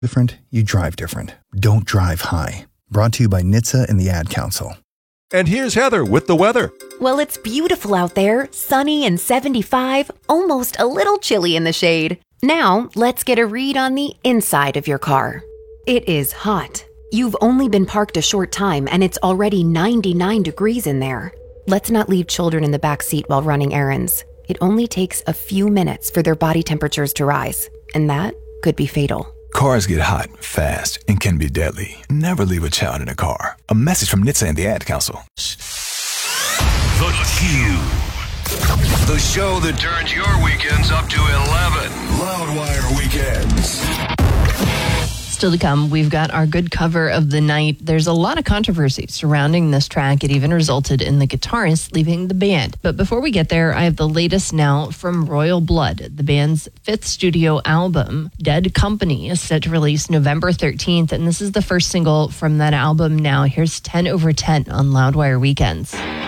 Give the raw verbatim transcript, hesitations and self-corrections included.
different, you drive different. Don't drive high. Brought to you by N H T S A and the Ad Council. And here's Heather with the weather. Well, it's beautiful out there, sunny and seventy-five, almost a little chilly in the shade. Now, let's get a read on the inside of your car. It is hot. You've only been parked a short time and it's already ninety-nine degrees in there. Let's not leave children in the back seat while running errands. It only takes a few minutes for their body temperatures to rise, and that could be fatal. Cars get hot, fast, and can be deadly. Never leave a child in a car. A message from N H T S A and the Ad Council. The Q. The show that turns your weekends up to eleven. Loudwire Weekends. Still to come, we've got our good cover of the night. There's a lot of controversy surrounding this track. It even resulted in the guitarist leaving the band. But before we get there, I have the latest now from Royal Blood. The band's fifth studio album, Dead Company, is set to release November thirteenth. And this is the first single from that album now. Here's ten over ten on Loudwire Weekends.